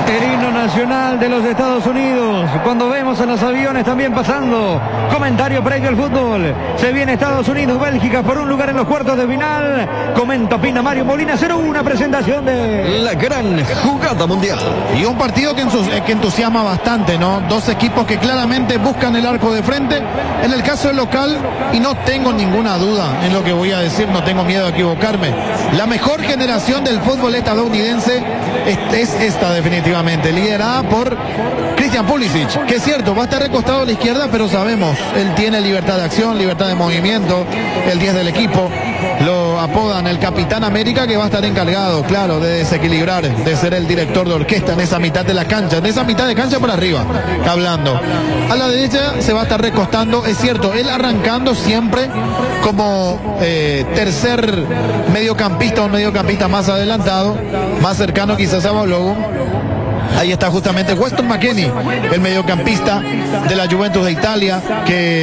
El himno nacional de los Estados Unidos. Cuando vemos a los aviones también pasando. Comentario previo al fútbol. Se viene Estados Unidos, Bélgica por un lugar en los cuartos de final. Comenta, opina Mario Molina. 0-1, presentación de la gran jugada mundial. Y un partido que entusiasma bastante, ¿no? Dos equipos que claramente buscan el arco de frente. En el caso del local, y no tengo ninguna duda en lo que voy a decir, no tengo miedo a equivocarme. La mejor generación del fútbol estadounidense es esta definitivamente, liderada por Christian Pulisic, que es cierto, va a estar recostado a la izquierda, pero sabemos, él tiene libertad de acción, libertad de movimiento, el 10 del equipo. Lo apodan el Capitán América, que va a estar encargado, claro, de desequilibrar, de ser el director de orquesta en esa mitad de la cancha, en esa mitad de cancha por arriba, hablando. A la derecha se va a estar recostando, es cierto, él arrancando siempre como tercer mediocampista, un mediocampista más adelantado, más cercano quizás a Balogun. Ahí está justamente Weston McKennie, el mediocampista de la Juventus de Italia, que